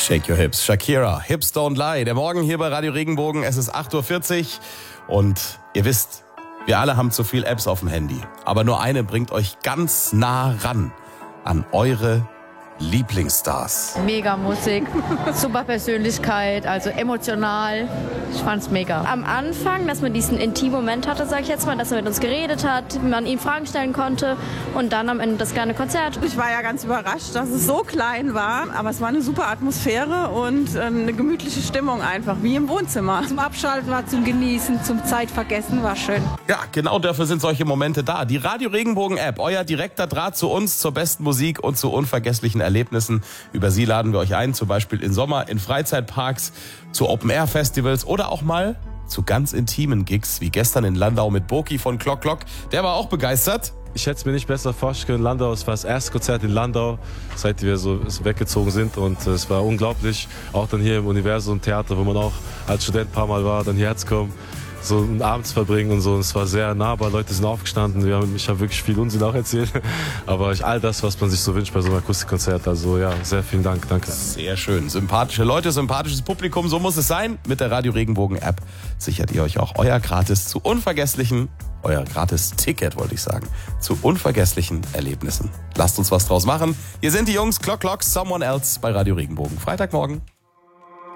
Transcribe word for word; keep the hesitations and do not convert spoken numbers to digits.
Shake Your Hips, Shakira, Hips Don't Lie. Der Morgen hier bei Radio Regenbogen, es ist acht Uhr vierzig und ihr wisst, wir alle haben zu viel Apps auf dem Handy. Aber nur eine bringt euch ganz nah ran an eure Lieblingsstars. Mega Musik, super Persönlichkeit, also emotional. Ich fand's mega. Am Anfang, dass man diesen Intim-Moment hatte, sag ich jetzt mal, dass er mit uns geredet hat, man ihm Fragen stellen konnte und dann am Ende das kleine Konzert. Ich war ja ganz überrascht, dass es so klein war, aber es war eine super Atmosphäre und äh, eine gemütliche Stimmung einfach, wie im Wohnzimmer. Zum Abschalten war zum Genießen, zum Zeitvergessen war schön. Ja, genau dafür sind solche Momente da. Die Radio Regenbogen App, euer direkter Draht zu uns, zur besten Musik und zu unvergesslichen Erlebnissen. Über sie laden wir euch ein, zum Beispiel in Sommer, in Freizeitparks, zu Open-Air-Festivals oder auch mal zu ganz intimen Gigs, wie gestern in Landau mit Boki von Klock Klock. Der war auch begeistert. Ich hätte es mir nicht besser vorstellen können. Landau, es war das erste Konzert in Landau, seit wir so weggezogen sind und es war unglaublich. Auch dann hier im Universum Theater, wo man auch als Student ein paar Mal war, dann hierher zu kommen, so einen Abend zu verbringen und so. Und es war sehr nahbar, Leute sind aufgestanden, wir haben, ich habe wirklich viel Unsinn auch erzählt, aber ich, all das, was man sich so wünscht bei so einem Akustikkonzert, also ja, sehr vielen Dank, danke. Sehr schön, sympathische Leute, sympathisches Publikum, so muss es sein. Mit der Radio Regenbogen App sichert ihr euch auch euer gratis zu unvergesslichen, euer gratis Ticket, wollte ich sagen, zu unvergesslichen Erlebnissen. Lasst uns was draus machen. Hier sind die Jungs, Klock Klock, Someone Else bei Radio Regenbogen. Freitagmorgen.